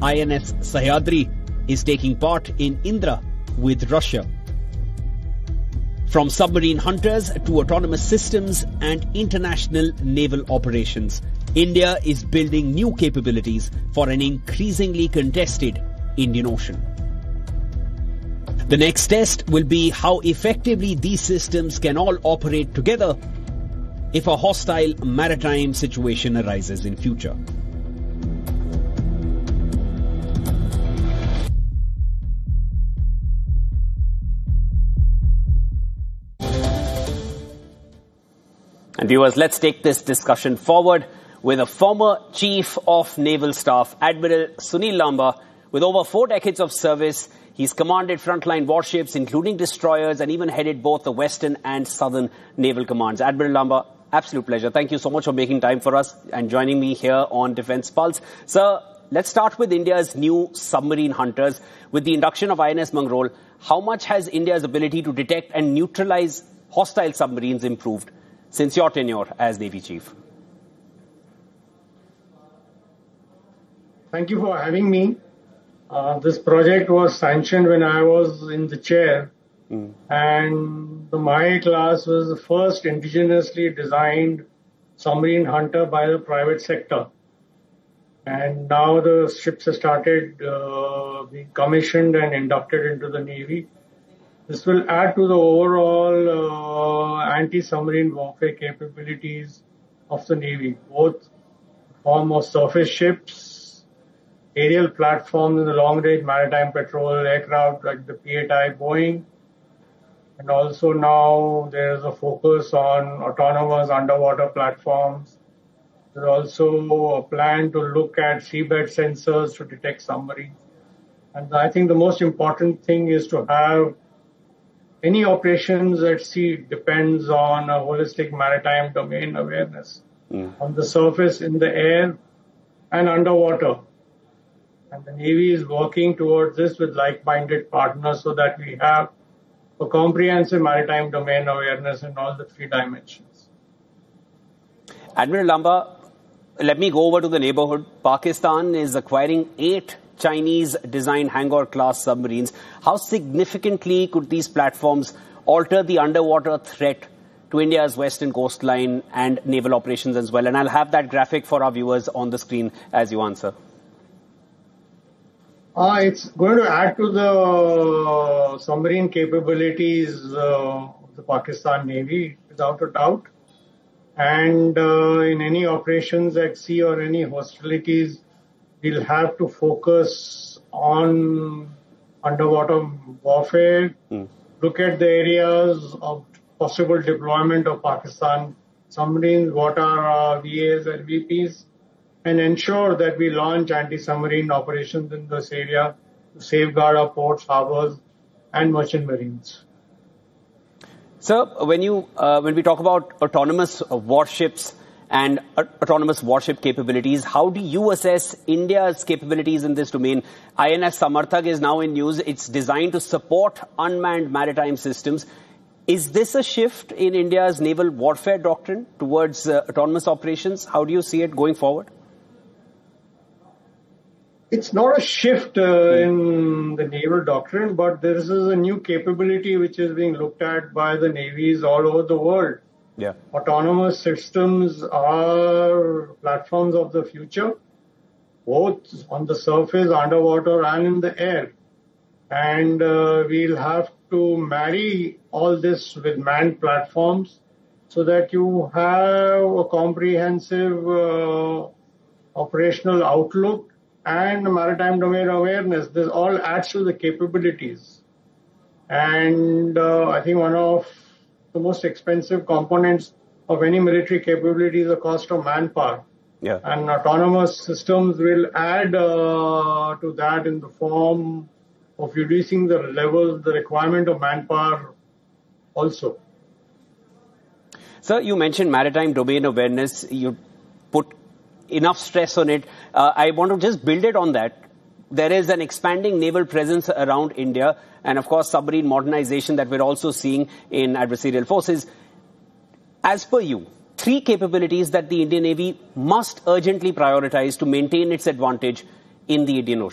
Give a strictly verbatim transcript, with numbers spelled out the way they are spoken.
I N S Sahyadri is taking part in Indra with Russia. From submarine hunters to autonomous systems and international naval operations, India is building new capabilities for an increasingly contested Indian Ocean. The next test will be how effectively these systems can all operate together if a hostile maritime situation arises in future. And viewers, let's take this discussion forward with a former Chief of Naval Staff, Admiral Sunil Lamba. With over four decades of service, he's commanded frontline warships, including destroyers, and even headed both the Western and Southern Naval Commands. Admiral Lamba, absolute pleasure. Thank you so much for making time for us and joining me here on Defence Pulse. Sir, let's start with India's new submarine hunters. With the induction of I N S Mangrol, how much has India's ability to detect and neutralize hostile submarines improved since your tenure as Navy Chief? Thank you for having me. Uh, this project was sanctioned when I was in the chair, mm. and the Mahi class was the first indigenously designed submarine hunter by the private sector. And now the ships have started uh, being commissioned and inducted into the Navy. This will add to the overall uh, anti-submarine warfare capabilities of the Navy, both in the form of surface ships, aerial platforms in the long-range maritime patrol aircraft like the P eight I Boeing, and also now there is a focus on autonomous underwater platforms. There's also a plan to look at seabed sensors to detect submarines. And I think the most important thing is to have any operations at sea depends on a holistic maritime domain awareness mm. on the surface, in the air, and underwater. And the Navy is working towards this with like-minded partners so that we have a comprehensive maritime domain awareness in all the three dimensions. Admiral Lamba, let me go over to the neighborhood. Pakistan is acquiring eight Chinese-designed Hangar-class submarines. How significantly could these platforms alter the underwater threat to India's western coastline and naval operations as well? And I'll have that graphic for our viewers on the screen as you answer. Uh, it's going to add to the submarine capabilities uh, of the Pakistan Navy, without a doubt. And uh, in any operations at sea or any hostilities, we'll have to focus on underwater warfare, mm. look at the areas of possible deployment of Pakistan submarines, what are our V As and V Ps, and ensure that we launch anti-submarine operations in this area to safeguard our ports, harbors, and merchant marines. Sir, when you uh, when we talk about autonomous warships and uh, autonomous warship capabilities, how do you assess India's capabilities in this domain? I N S Samarthak is now in news. It's designed to support unmanned maritime systems. Is this a shift in India's naval warfare doctrine towards uh, autonomous operations? How do you see it going forward? It's not a shift uh, in the naval doctrine, but this is a new capability which is being looked at by the navies all over the world. Yeah. Autonomous systems are platforms of the future, both on the surface, underwater, and in the air. And uh, we'll have to marry all this with manned platforms so that you have a comprehensive uh, operational outlook and maritime domain awareness. This all adds to the capabilities. And uh, I think one of the most expensive components of any military capability is the cost of manpower. Yeah. And autonomous systems will add uh, to that in the form of reducing the level, the requirement of manpower also. Sir, you mentioned maritime domain awareness. You put enough stress on it. Uh, I want to just build it on that. There is an expanding naval presence around India and, of course, submarine modernization that we're also seeing in adversarial forces. As per you, three capabilities that the Indian Navy must urgently prioritize to maintain its advantage in the Indian Ocean.